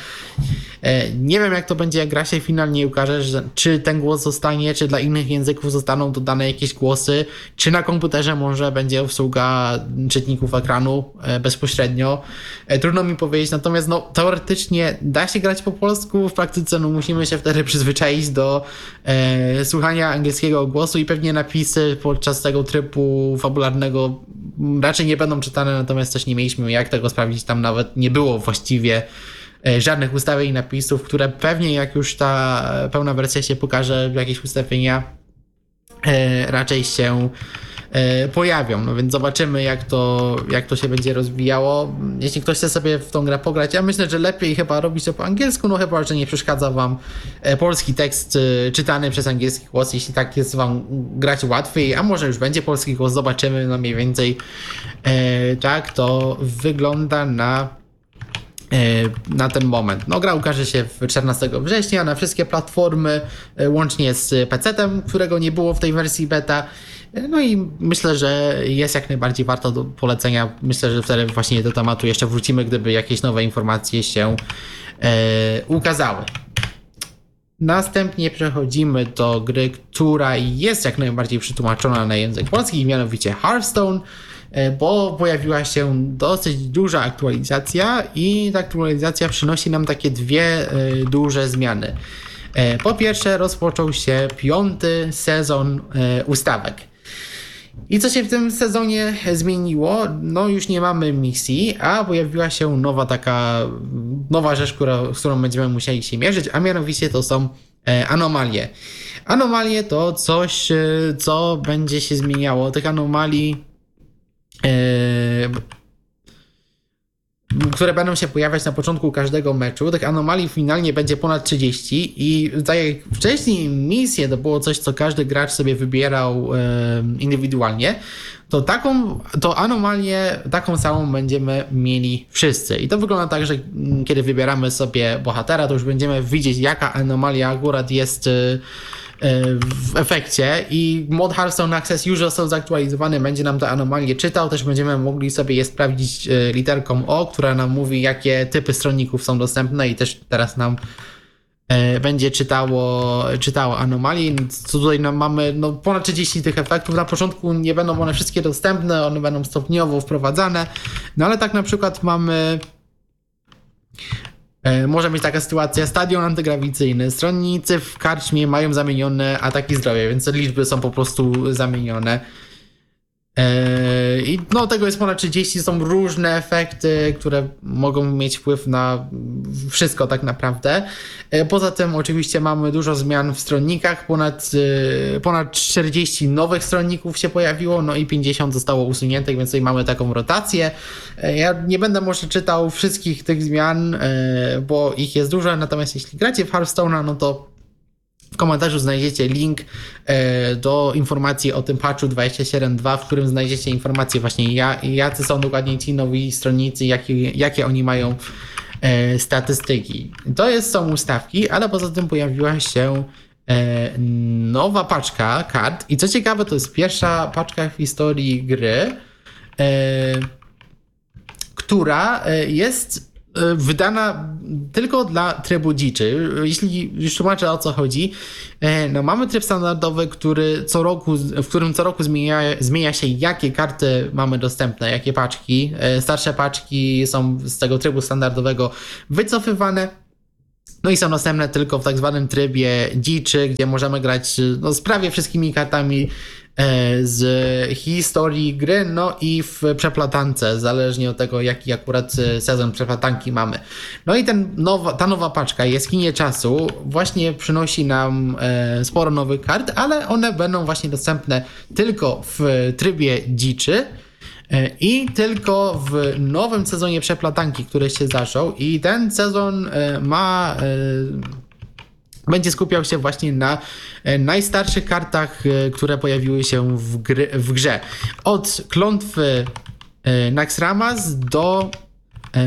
Nie wiem, jak to będzie, jak gra się finalnie ukaże, że, czy ten głos zostanie, czy dla innych języków zostaną dodane jakieś głosy, czy na komputerze może będzie obsługa czytników ekranu bezpośrednio. Trudno mi powiedzieć, natomiast no, teoretycznie da się grać po polsku, w praktyce no, musimy się wtedy przyzwyczaić do e, słuchania angielskiego głosu i pewnie napisy podczas tego trybu fabularnego raczej nie będą czytane, natomiast też nie mieliśmy jak tego sprawdzić, tam nawet nie było właściwie żadnych ustawień napisów, które pewnie jak już ta pełna wersja się pokaże, jakieś ustawienia e, raczej się e, pojawią, no więc zobaczymy jak to, jak to się będzie rozwijało. Jeśli ktoś chce sobie w tą grę pograć, ja myślę, że lepiej chyba robić to po angielsku, no chyba, że nie przeszkadza wam polski tekst e, czytany przez angielski głos, jeśli tak jest wam grać łatwiej, a może już będzie polski głos, zobaczymy, no mniej więcej e, tak to wygląda na na ten moment. No gra ukaże się czternastego września na wszystkie platformy, łącznie z pecetem, którego nie było w tej wersji beta. No i myślę, że jest jak najbardziej warto do polecenia. Myślę, że wtedy właśnie do tematu jeszcze wrócimy, gdyby jakieś nowe informacje się e, ukazały. Następnie przechodzimy do gry, która jest jak najbardziej przetłumaczona na język polski, mianowicie Hearthstone, bo pojawiła się dosyć duża aktualizacja i ta aktualizacja przynosi nam takie dwie duże zmiany. Po pierwsze, rozpoczął się piąty sezon ustawek. I co się w tym sezonie zmieniło? No już nie mamy misji, a pojawiła się nowa taka, nowa rzecz, która, z którą będziemy musieli się mierzyć, a mianowicie to są anomalie. Anomalie to coś, co będzie się zmieniało. Tych anomalii Yy, które będą się pojawiać na początku każdego meczu. Tych anomalii finalnie będzie ponad trzydzieści i tak jak wcześniej misje to było coś, co każdy gracz sobie wybierał yy, indywidualnie, to taką to anomalię taką samą będziemy mieli wszyscy. I to wygląda tak, że yy, kiedy wybieramy sobie bohatera, to już będziemy widzieć, jaka anomalia akurat jest yy, w efekcie i mod Hearthstone Access już został zaktualizowany, będzie nam te anomalie czytał, też będziemy mogli sobie je sprawdzić literką O, która nam mówi, jakie typy stronników są dostępne i też teraz nam będzie czytało, czytało anomalii. Tutaj nam mamy no, ponad trzydzieści tych efektów. Na początku nie będą one wszystkie dostępne, one będą stopniowo wprowadzane, no ale tak na przykład mamy może być taka sytuacja, stadion antygrawicyjny, stronnicy w karczmie mają zamienione ataki zdrowia, więc liczby są po prostu zamienione. I no tego jest ponad trzydzieści, są różne efekty, które mogą mieć wpływ na wszystko tak naprawdę. Poza tym oczywiście mamy dużo zmian w stronnikach, ponad, ponad czterdzieści nowych stronników się pojawiło, no i pięćdziesiąt zostało usuniętych, więc tutaj mamy taką rotację. Ja nie będę może czytał wszystkich tych zmian, bo ich jest dużo, natomiast jeśli gracie w Hearthstone'a, no to W komentarzu znajdziecie link do informacji o tym patchu dwadzieścia siedem dwa, w którym znajdziecie informacje właśnie jacy są dokładnie ci nowi stronnicy, jakie, jakie oni mają statystyki. To jest, są ustawki, ale poza tym pojawiła się nowa paczka kart i co ciekawe, to jest pierwsza paczka w historii gry, która jest wydana tylko dla trybu dziczy. Jeśli już tłumaczę, o co chodzi, no mamy tryb standardowy, który co roku, w którym co roku zmienia, zmienia się, jakie karty mamy dostępne, jakie paczki. Starsze paczki są z tego trybu standardowego wycofywane. No i są dostępne tylko w tak zwanym trybie dziczy, gdzie możemy grać no, z prawie wszystkimi kartami z historii gry, no i w przeplatance, zależnie od tego, jaki akurat sezon przeplatanki mamy. No i ten nowa, ta nowa paczka Jaskinie Czasu właśnie przynosi nam e, sporo nowych kart, ale one będą właśnie dostępne tylko w trybie dziczy e, i tylko w nowym sezonie przeplatanki, który się zaczął i ten sezon e, ma... E, będzie skupiał się właśnie na najstarszych kartach, które pojawiły się w, gry, w grze. Od klątwy Naxxramas do e,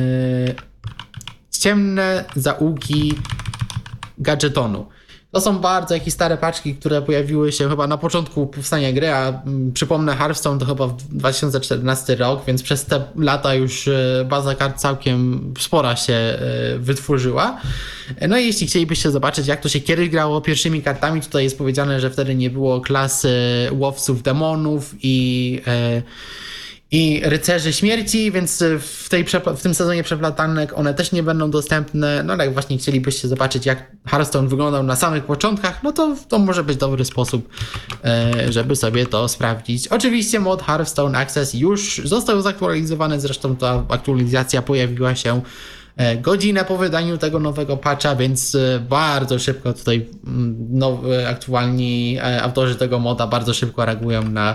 ciemne zaułki Gadżetonu. To są bardzo jakieś stare paczki, które pojawiły się chyba na początku powstania gry, a m, przypomnę, Hearthstone to chyba w dwa tysiące czternasty rok, więc przez te lata już baza kart całkiem spora się y, wytworzyła. No i jeśli chcielibyście zobaczyć, jak to się kiedyś grało pierwszymi kartami, tutaj jest powiedziane, że wtedy nie było klasy łowców demonów i... Y, i Rycerzy Śmierci, więc w, tej, w tym sezonie przeplatanek one też nie będą dostępne. No ale jak właśnie chcielibyście zobaczyć, jak Hearthstone wyglądał na samych początkach, no to to może być dobry sposób, żeby sobie to sprawdzić. Oczywiście mod Hearthstone Access już został zaktualizowany, zresztą ta aktualizacja pojawiła się godzinę po wydaniu tego nowego patcha, więc bardzo szybko tutaj nowy, aktualni autorzy tego moda bardzo szybko reagują na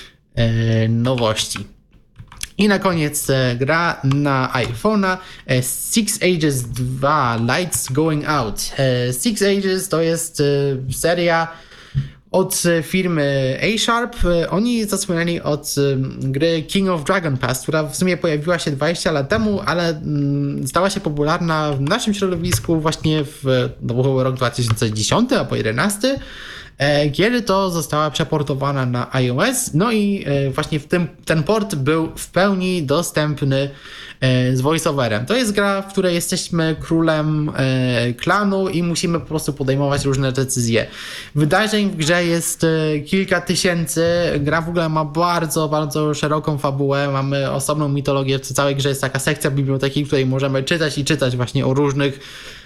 nowości. I na koniec gra na iPhone'a Six Ages dwa Lights Going Out. Six Ages to jest seria od firmy A-Sharp. Oni zasłynęli od gry King of Dragon Pass, która w sumie pojawiła się dwadzieścia lat temu, ale stała się popularna w naszym środowisku właśnie w no, był rok dwa tysiące dziesiąty albo jedenasty. Kiedy to została przeportowana na iOS, no i właśnie w tym, ten port był w pełni dostępny z voiceoverem. To jest gra, w której jesteśmy królem klanu i musimy po prostu podejmować różne decyzje. Wydarzeń w grze jest kilka tysięcy, gra w ogóle ma bardzo, bardzo szeroką fabułę, mamy osobną mitologię, w całej grze jest taka sekcja biblioteki, w której możemy czytać i czytać właśnie o różnych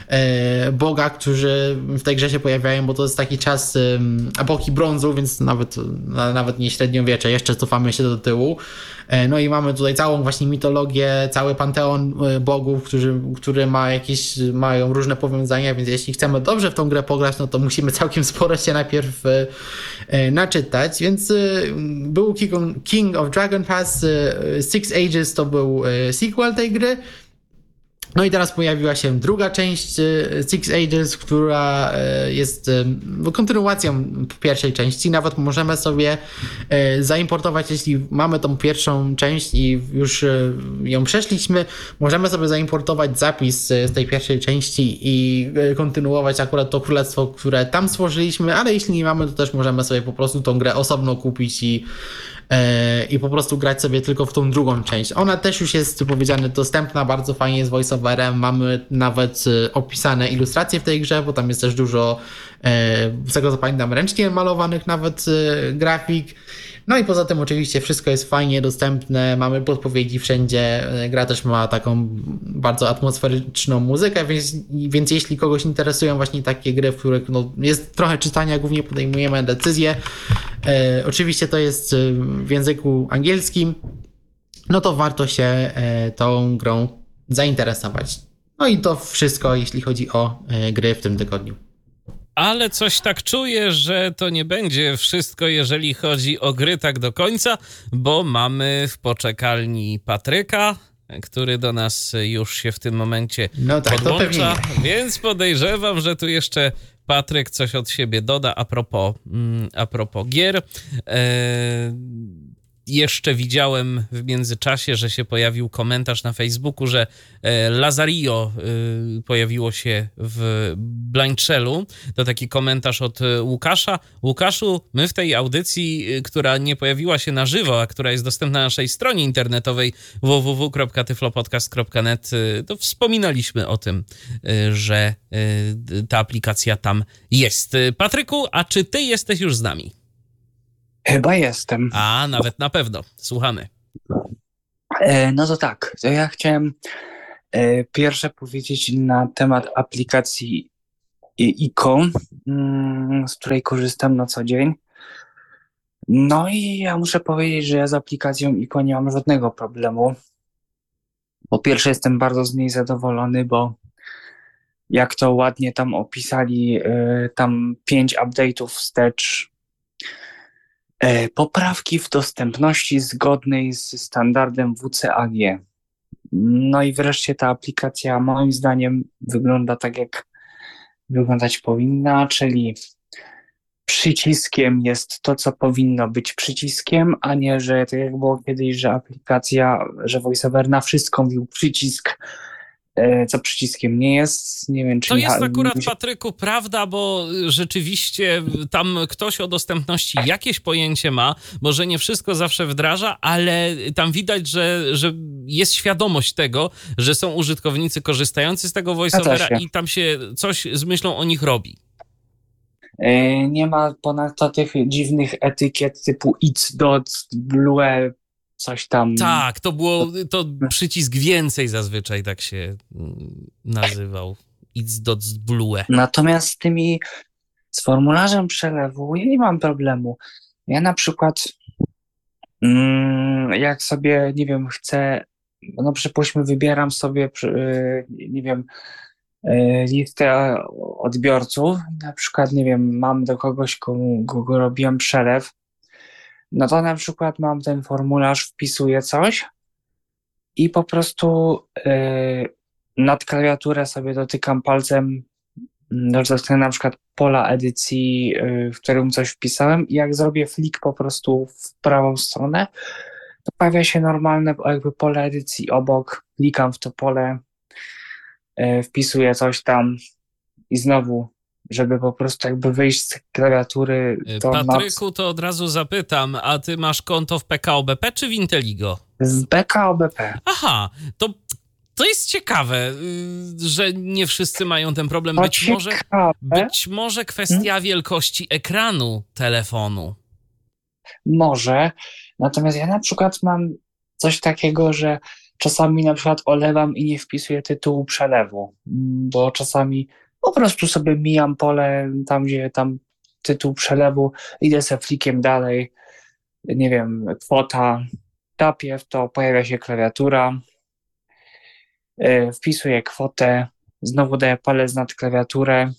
bogach, którzy w tej grze się pojawiają, bo to jest taki czas epoki brązu, więc nawet, nawet nie średniowiecze, jeszcze cofamy się do tyłu. No i mamy tutaj całą właśnie mitologię, cały panteon bogów, którzy, który ma jakieś, mają różne powiązania, więc jeśli chcemy dobrze w tą grę pograć, no to musimy całkiem sporo się najpierw naczytać, więc był King of Dragon Pass, Six Ages to był sequel tej gry. No i teraz pojawiła się druga część Six Ages, która jest kontynuacją pierwszej części. Nawet możemy sobie zaimportować, jeśli mamy tą pierwszą część i już ją przeszliśmy, możemy sobie zaimportować zapis z tej pierwszej części i kontynuować akurat to królestwo, które tam stworzyliśmy, ale jeśli nie mamy, to też możemy sobie po prostu tą grę osobno kupić i i po prostu grać sobie tylko w tą drugą część. Ona też już jest, powiedziane, dostępna, bardzo fajnie z voiceoverem, mamy nawet opisane ilustracje w tej grze, bo tam jest też dużo, z tego co pamiętam, ręcznie malowanych nawet grafik. No i poza tym oczywiście wszystko jest fajnie dostępne, mamy podpowiedzi wszędzie, gra też ma taką bardzo atmosferyczną muzykę, więc, więc jeśli kogoś interesują właśnie takie gry, w których no, jest trochę czytania, głównie podejmujemy decyzje, e, oczywiście to jest w języku angielskim, no to warto się e, tą grą zainteresować. No i to wszystko, jeśli chodzi o e, gry w tym tygodniu. Ale coś tak czuję, że to nie będzie wszystko, jeżeli chodzi o gry tak do końca, bo mamy w poczekalni Patryka, który do nas już się w tym momencie no tak, podłącza, to pewnie. Więc podejrzewam, że tu jeszcze Patryk coś od siebie doda a propos, a propos gier. Jeszcze widziałem w międzyczasie, że się pojawił komentarz na Facebooku, że Lazario pojawiło się w Blind Shellu. To taki komentarz od Łukasza. Łukaszu, my w tej audycji, która nie pojawiła się na żywo, a która jest dostępna na naszej stronie internetowej w w w kropka tyflopodcast kropka net, to wspominaliśmy o tym, że ta aplikacja tam jest. Patryku, a czy ty jesteś już z nami? Chyba jestem. A, nawet na pewno. Słuchamy. E, no to tak, to ja chciałem e, pierwsze powiedzieć na temat aplikacji Icon, mm, z której korzystam na co dzień. No i ja muszę powiedzieć, że ja z aplikacją Icon nie mam żadnego problemu. Po pierwsze jestem bardzo z niej zadowolony, bo jak to ładnie tam opisali, e, tam pięć update'ów wstecz, poprawki w dostępności zgodnej z standardem W C A G. No i wreszcie ta aplikacja moim zdaniem wygląda tak, jak wyglądać powinna, czyli przyciskiem jest to, co powinno być przyciskiem, a nie, że tak jak było kiedyś, że aplikacja, że VoiceOver na wszystko mówił przycisk, co przyciskiem nie jest. Nie wiem, czy to jest ja, akurat, mi się... Patryku, prawda, bo rzeczywiście tam ktoś o dostępności jakieś pojęcie ma, może nie wszystko zawsze wdraża, ale tam widać, że, że jest świadomość tego, że są użytkownicy korzystający z tego VoiceOvera i tam się coś z myślą o nich robi. Nie ma ponadto tych dziwnych etykiet typu It's Dot, Blue, coś tam. Tak, to było, to przycisk więcej zazwyczaj tak się nazywał. It's Dots Blue. Natomiast z tymi, z formularzem przelewu ja nie mam problemu. Ja na przykład mm, jak sobie, nie wiem, chcę, no przypuśćmy, wybieram sobie, nie wiem, listę odbiorców, na przykład, nie wiem, mam do kogoś, komu, kogo robiłem przelew, no to na przykład mam ten formularz, wpisuję coś i po prostu yy, nad klawiaturę sobie dotykam palcem, dostanę na przykład pola edycji, yy, w którym coś wpisałem i jak zrobię flik po prostu w prawą stronę, to pojawia się normalne jakby pole edycji obok, klikam w to pole, yy, wpisuję coś tam i znowu, żeby po prostu jakby wyjść z klawiatury. To Patryku, na... to od razu zapytam, a ty masz konto w P K O B P czy w Inteligo? Z P K O B P. Aha, to, to jest ciekawe, że nie wszyscy mają ten problem. To Być może, ciekawe. być może kwestia hmm? wielkości ekranu telefonu. Może, natomiast ja na przykład mam coś takiego, że czasami na przykład olewam i nie wpisuję tytułu przelewu, bo czasami po prostu sobie mijam pole tam, gdzie tam tytuł przelewu, idę sobie flikiem dalej, nie wiem, kwota, tapię w to, pojawia się klawiatura, yy, wpisuję kwotę, znowu daję palec nad klawiaturę,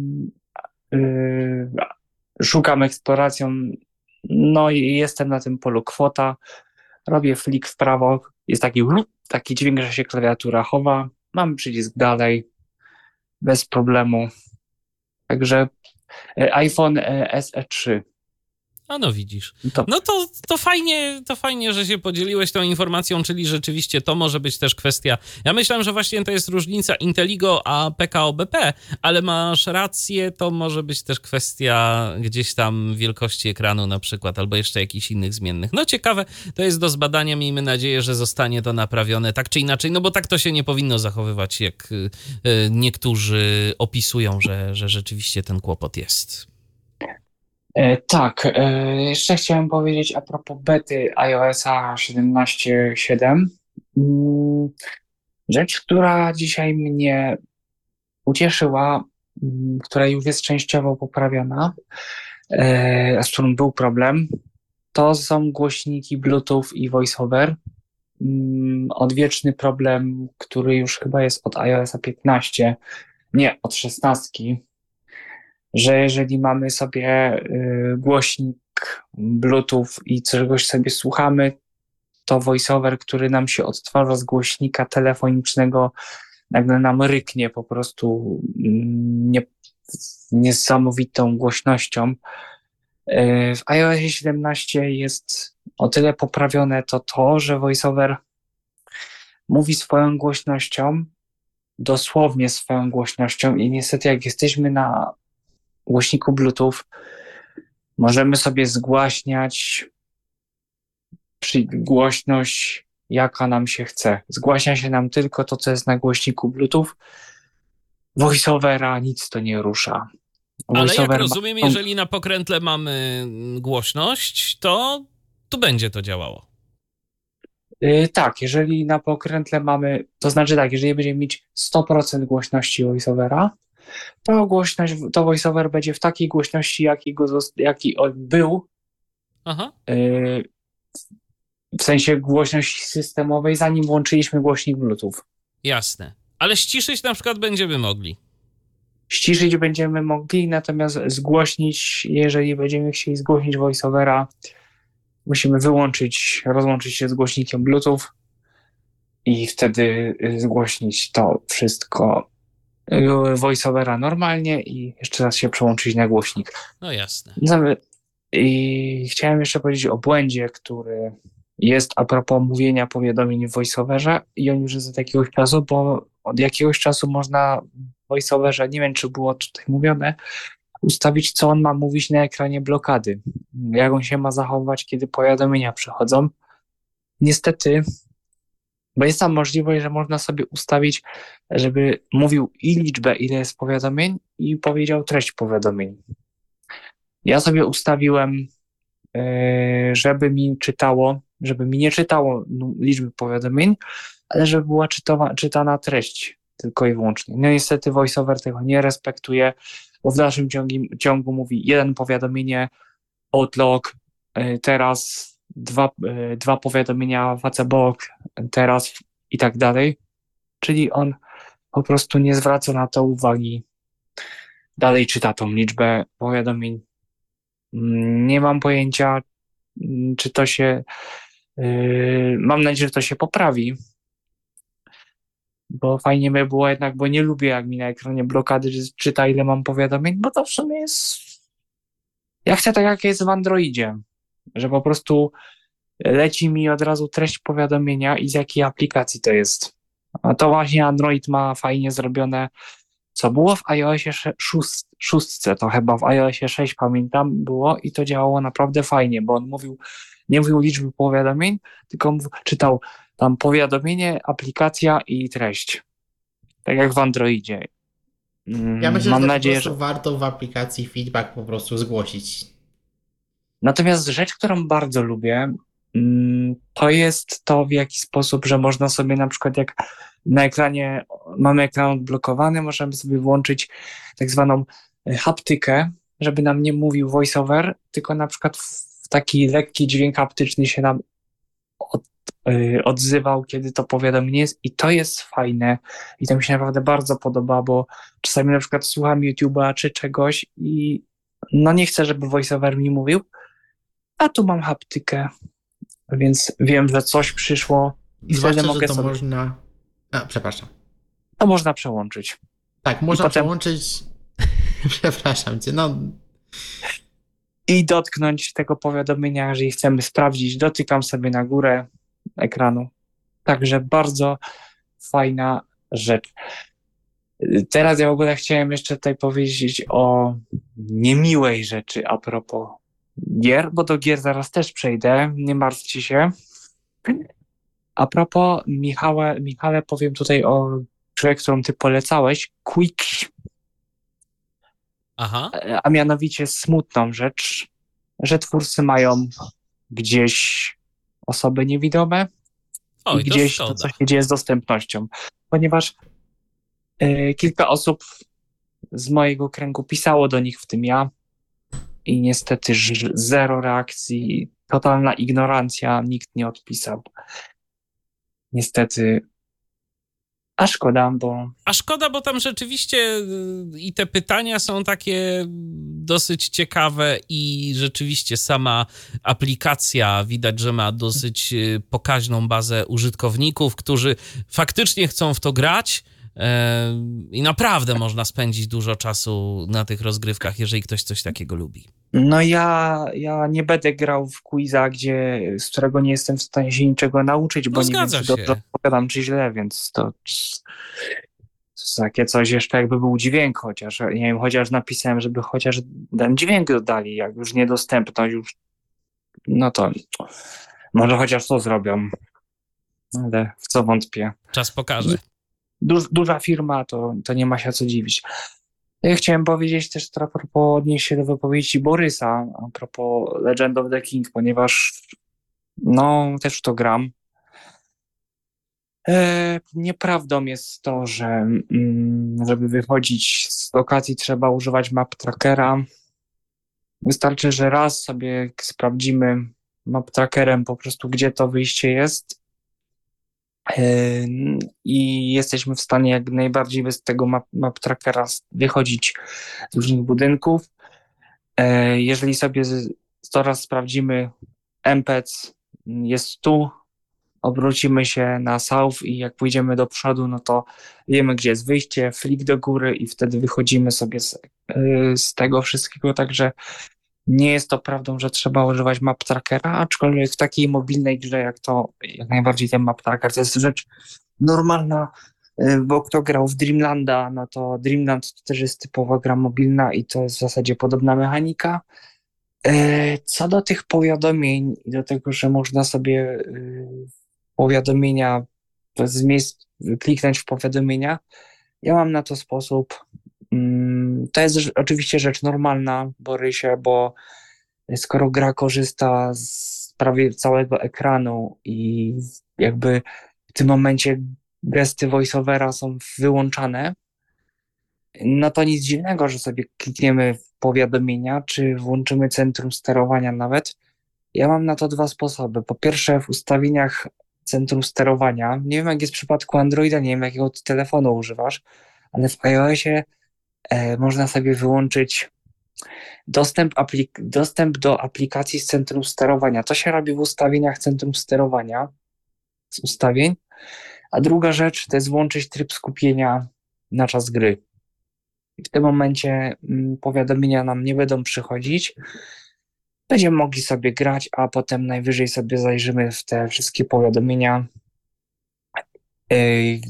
yy, szukam eksploracją, no i jestem na tym polu kwota, robię flik w prawo, jest taki, taki dźwięk, że się klawiatura chowa, mam przycisk dalej, bez problemu. Także iPhone S E trzy. A no widzisz. To... No to, to fajnie, to fajnie, że się podzieliłeś tą informacją, czyli rzeczywiście to może być też kwestia. Ja myślałem, że właśnie to jest różnica Inteligo a P K O B P, ale masz rację, to może być też kwestia gdzieś tam wielkości ekranu na przykład, albo jeszcze jakichś innych zmiennych. No ciekawe, to jest do zbadania, miejmy nadzieję, że zostanie to naprawione tak czy inaczej, no bo tak to się nie powinno zachowywać, jak niektórzy opisują, że, że rzeczywiście ten kłopot jest. E, tak, e, jeszcze chciałem powiedzieć a propos bety iOS-a siedemnaście siedem. Mm, rzecz, która dzisiaj mnie ucieszyła, mm, która już jest częściowo poprawiona, e, z którym był problem, to są głośniki Bluetooth i VoiceOver. Mm, odwieczny problem, który już chyba jest od iOS-a piętnaście, nie, od szesnastki, że jeżeli mamy sobie y, głośnik Bluetooth i czegoś sobie słuchamy, to VoiceOver, który nam się odtwarza z głośnika telefonicznego, nagle nam ryknie po prostu, nie, z niesamowitą głośnością. Yy, w iOSie siedemnaście jest o tyle poprawione to to, że VoiceOver mówi swoją głośnością, dosłownie swoją głośnością i niestety jak jesteśmy na głośniku Bluetooth, możemy sobie zgłaśniać przy głośność, jaka nam się chce. Zgłaśnia się nam tylko to, co jest na głośniku Bluetooth. VoiceOvera nic to nie rusza. Ale jak VoiceOver rozumiem, ma... jeżeli na pokrętle mamy głośność, to tu będzie to działało. Yy, tak, jeżeli na pokrętle mamy, to znaczy tak, jeżeli będziemy mieć sto procent głośności VoiceOvera, to głośność, to VoiceOver będzie w takiej głośności, jaki, go, jaki on był, Aha. Yy, w sensie głośności systemowej, zanim włączyliśmy głośnik Bluetooth. Jasne. Ale ściszyć na przykład będziemy mogli. Ściszyć będziemy mogli, natomiast zgłośnić, jeżeli będziemy chcieli zgłośnić VoiceOvera, musimy wyłączyć, rozłączyć się z głośnikiem Bluetooth i wtedy zgłośnić to wszystko VoiceOvera normalnie i jeszcze raz się przełączyć na głośnik. No jasne. I chciałem jeszcze powiedzieć o błędzie, który jest a propos mówienia powiadomień w VoiceOverze i on już jest od jakiegoś czasu, bo od jakiegoś czasu można w VoiceOverze, nie wiem czy było tutaj mówione, ustawić, co on ma mówić na ekranie blokady. Jak on się ma zachować, kiedy powiadomienia przychodzą. Niestety, bo jest tam możliwość, że można sobie ustawić, żeby mówił i liczbę, ile jest powiadomień i powiedział treść powiadomień. Ja sobie ustawiłem, żeby mi czytało, żeby mi nie czytało liczby powiadomień, ale żeby była czytowa, czytana treść tylko i wyłącznie. No niestety VoiceOver tego nie respektuje, bo w dalszym ciągu, ciągu mówi jeden powiadomienie, Outlook, teraz dwa, dwa powiadomienia Facebook, teraz i tak dalej. Czyli on po prostu nie zwraca na to uwagi. Dalej czyta tą liczbę powiadomień. Nie mam pojęcia, czy to się... Yy, mam nadzieję, że to się poprawi. Bo fajnie by było jednak, bo nie lubię, jak mi na ekranie blokady czyta, ile mam powiadomień, bo to w sumie jest... Ja chcę tak, jak jest w Androidzie, że po prostu leci mi od razu treść powiadomienia i z jakiej aplikacji to jest. A to właśnie Android ma fajnie zrobione, co było w iOSie sześć, to chyba w iOSie sześć pamiętam było i to działało naprawdę fajnie, bo on mówił, nie mówił liczby powiadomień, tylko mówił, czytał tam powiadomienie, aplikacja i treść. Tak jak w Androidzie. Ja myślę, Mam że nadzieję, po prostu że warto w aplikacji feedback po prostu zgłosić. Natomiast rzecz, którą bardzo lubię, to jest to, w jaki sposób, że można sobie na przykład jak na ekranie mamy ekran odblokowany, możemy sobie włączyć tak zwaną haptykę, żeby nam nie mówił voiceover, tylko na przykład w taki lekki dźwięk haptyczny się nam od, yy, odzywał, kiedy to powiadomienie jest i to jest fajne i to mi się naprawdę bardzo podoba, bo czasami na przykład słucham YouTube'a czy czegoś i no nie chcę, żeby voiceover mi mówił, a tu mam haptykę, więc wiem, że coś przyszło i Zwłaszcza, wtedy że mogę to sobie... można... A, przepraszam. To można przełączyć. Tak, można potem... przełączyć... Przepraszam cię, no... I dotknąć tego powiadomienia, jeżeli chcemy sprawdzić. Dotykam sobie na górę ekranu. Także bardzo fajna rzecz. Teraz ja w ogóle chciałem jeszcze tutaj powiedzieć o niemiłej rzeczy a propos gier, bo do gier zaraz też przejdę, nie martwcie się. A propos Michała, Michale, powiem tutaj o grze, którą ty polecałeś, Quick. Aha. A mianowicie smutną rzecz, że twórcy mają gdzieś osoby niewidome Oj, i gdzieś to, to, co się dzieje z dostępnością. Ponieważ y, kilka osób z mojego kręgu pisało do nich, w tym ja, i niestety ż- zero reakcji, totalna ignorancja, nikt nie odpisał. Niestety, a szkoda, bo... A szkoda, bo tam rzeczywiście i te pytania są takie dosyć ciekawe i rzeczywiście sama aplikacja widać, że ma dosyć pokaźną bazę użytkowników, którzy faktycznie chcą w to grać, I naprawdę można spędzić dużo czasu na tych rozgrywkach, jeżeli ktoś coś takiego lubi. No ja, ja nie będę grał w quiza, gdzie, z którego nie jestem w stanie się niczego nauczyć, bo No nie wiem, zgadza czy się. dobrze odpowiadam, czy źle, więc to, to jest takie coś jeszcze, jakby był dźwięk chociaż. Nie wiem, chociaż napisałem, żeby chociaż ten dźwięk dodali, jak już niedostępność już, no to może chociaż to zrobią, ale w co wątpię. Czas pokaże. Du, duża firma, to, to nie ma się co dziwić. Ja chciałem powiedzieć też a propos, odnieść się do wypowiedzi Borysa, a propos Legend of the King, ponieważ no, też w to gram. E, nieprawdą jest to, że mm, żeby wychodzić z lokacji trzeba używać map trackera. Wystarczy, że raz sobie sprawdzimy map trackerem po prostu, gdzie to wyjście jest e, i jesteśmy w stanie jak najbardziej bez tego map, map trackera wychodzić z różnych budynków. E, jeżeli sobie sto raz sprawdzimy M P E C jest tu, obrócimy się na south i jak pójdziemy do przodu, no to wiemy, gdzie jest wyjście, flick do góry i wtedy wychodzimy sobie z, z tego wszystkiego, także nie jest to prawdą, że trzeba używać map trackera, aczkolwiek w takiej mobilnej grze jak to, jak najbardziej ten map tracker to jest rzecz normalna, bo kto grał w Dreamlanda, no to Dreamland to też jest typowa gra mobilna i to jest w zasadzie podobna mechanika. Co do tych powiadomień i do tego, że można sobie powiadomienia z miejsc kliknąć w powiadomienia, ja mam na to sposób. To jest oczywiście rzecz normalna, Borysie, bo skoro gra korzysta z prawie całego ekranu i jakby w tym momencie gesty voiceovera są wyłączane, no to nic dziwnego, że sobie klikniemy w powiadomienia, czy włączymy centrum sterowania nawet. Ja mam na to dwa sposoby. Po pierwsze w ustawieniach centrum sterowania, nie wiem jak jest w przypadku Androida, nie wiem jakiego ty telefonu używasz, ale w iOSie e, można sobie wyłączyć dostęp, aplik- dostęp do aplikacji z centrum sterowania. To się robi w ustawieniach centrum sterowania, z ustawień. A druga rzecz to jest włączyć tryb skupienia na czas gry. I w tym momencie mm, powiadomienia nam nie będą przychodzić. Będziemy mogli sobie grać, a potem najwyżej sobie zajrzymy w te wszystkie powiadomienia. Yy,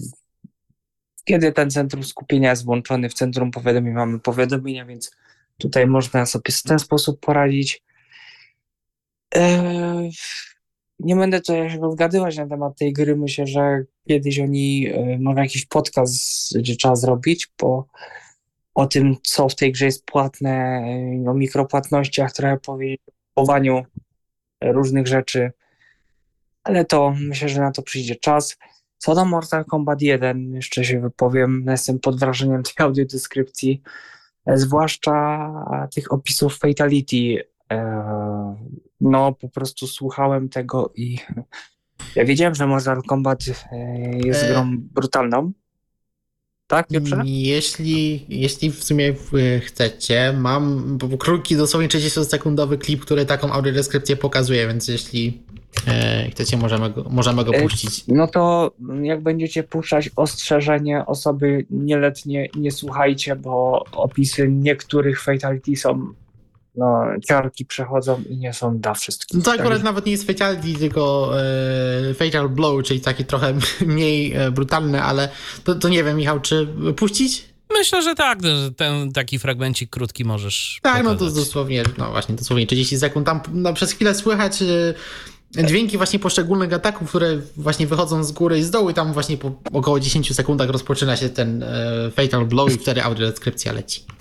kiedy ten centrum skupienia jest włączony, w centrum powiadomień mamy powiadomienia, więc tutaj można sobie w ten sposób poradzić. Yy, nie będę tutaj się rozgadywać na temat tej gry. Myślę, że kiedyś oni, yy, może jakiś podcast gdzie trzeba zrobić, bo o tym, co w tej grze jest płatne, o mikropłatnościach, trochę powiedzieć o kupowaniu różnych rzeczy, ale to myślę, że na to przyjdzie czas. Co do Mortal Kombat jeden, jeszcze się wypowiem, jestem pod wrażeniem tej audiodeskrypcji, zwłaszcza tych opisów Fatality. No, po prostu słuchałem tego i ja wiedziałem, że Mortal Kombat jest E... grą brutalną. Tak, Piotrze? Jeśli, jeśli w sumie chcecie, mam krótki, dosłownie trzydziestosekundowy klip, który taką audiodeskrypcję pokazuje, więc jeśli e, chcecie, możemy go, możemy go puścić. No to jak będziecie puszczać ostrzeżenie, osoby nieletnie nie słuchajcie, bo opisy niektórych fatality są, no, ciarki przechodzą i nie są dla wszystkich. No to akurat tak? nawet nie jest fatality, tylko e, fatal blow, czyli taki trochę mniej e, brutalny, ale to, to nie wiem, Michał, czy puścić? Myślę, że tak, że ten taki fragmencik krótki możesz Tak, pokazać. no to dosłownie, no właśnie, dosłownie trzydzieści sekund. Tam no, przez chwilę słychać e, dźwięki właśnie poszczególnych ataków, które właśnie wychodzą z góry i z dołu i tam właśnie po około dziesięciu sekundach rozpoczyna się ten e, fatal blow i wtedy audiodeskrypcja leci.